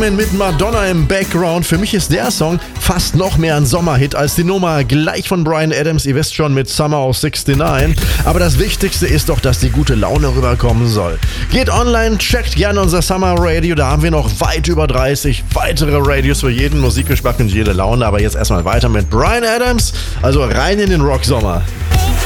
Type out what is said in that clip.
Mit Madonna im Background. Für mich ist der Song fast noch mehr ein Sommerhit als die Nummer gleich von Bryan Adams. Ihr wisst schon, mit Summer of 69. Aber das Wichtigste ist doch, dass die gute Laune rüberkommen soll. Geht online, checkt gerne unser Summer Radio. Da haben wir noch weit über 30 weitere Radios für jeden Musikgeschmack und jede Laune. Aber jetzt erstmal weiter mit Bryan Adams. Also rein in den Rocksommer.